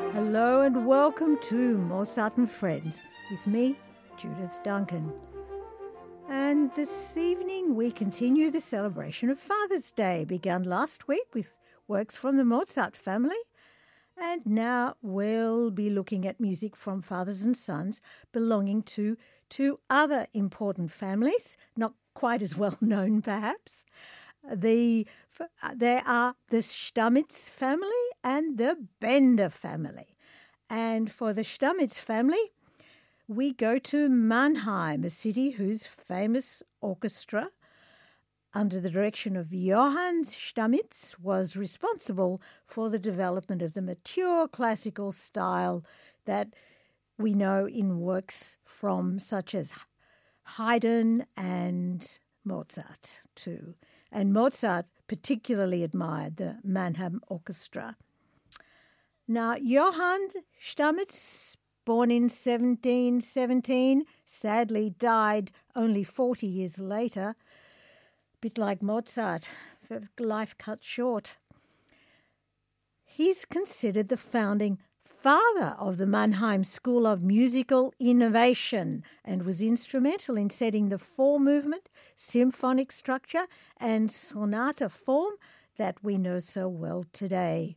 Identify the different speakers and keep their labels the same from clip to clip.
Speaker 1: Hello and welcome to Mozart and Friends with me, Judith Duncan. And this evening we continue the celebration of Father's Day, begun last week with works from the Mozart family. And now we'll be looking at music from fathers and sons belonging to two other important families, not quite as well known perhaps. There are the Stamitz family and the Bender family. And for the Stamitz family, we go to Mannheim, a city whose famous orchestra, under the direction of Johann Stamitz, was responsible for the development of the mature classical style that we know in works from such as Haydn and Mozart too. And Mozart particularly admired the Mannheim Orchestra. Now, Johann Stamitz, born in 1717, sadly died only 40 years later, a bit like Mozart, life cut short. He's considered the founding father of the Mannheim School of Musical Innovation and was instrumental in setting the four-movement, symphonic structure and sonata form that we know so well today.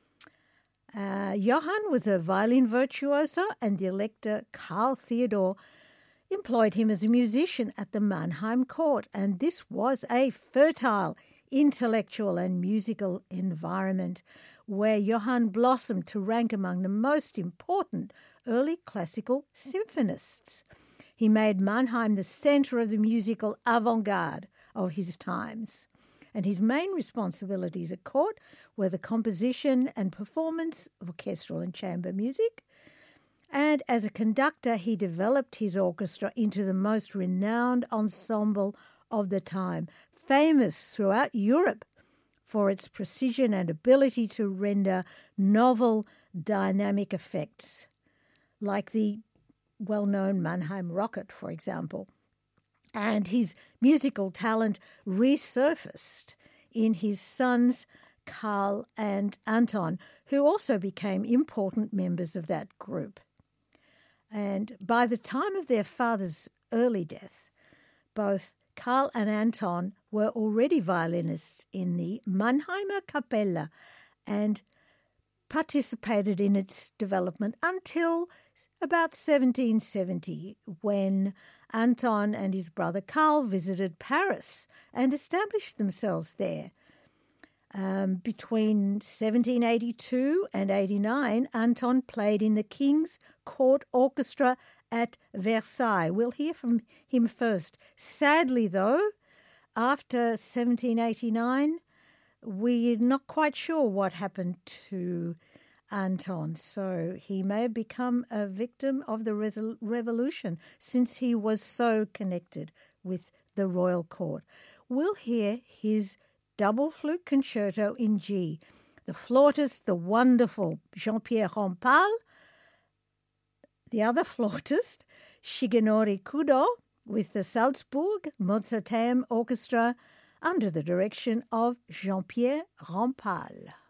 Speaker 1: Johann was a violin virtuoso, and the Elector Karl Theodor employed him as a musician at the Mannheim court, and this was a fertile intellectual and musical environment where Johann blossomed to rank among the most important early classical symphonists. He made Mannheim the centre of the musical avant-garde of his times, and his main responsibilities at court were the composition and performance of orchestral and chamber music, and as a conductor he developed his orchestra into the most renowned ensemble of the time, famous throughout Europe for its precision and ability to render novel dynamic effects, like the well-known Mannheim Rocket, for example. And his musical talent resurfaced in his sons Karl and Anton, who also became important members of that group. And by the time of their father's early death, both Karl and Anton were already violinists in the Mannheimer Kapelle and participated in its development until about 1770, when Anton and his brother Karl visited Paris and established themselves there. Between 1782 and 89, Anton played in the King's Court Orchestra at Versailles. We'll hear from him first. Sadly, though, after 1789, we're not quite sure what happened to Anton, so he may have become a victim of the revolution since he was so connected with the royal court. We'll hear his double flute concerto in G, the flautist, the wonderful Jean-Pierre Rampal, the other flautist, Shigenori Kudo, with the Salzburg Mozarteum Orchestra under the direction of Jean-Pierre Rampal.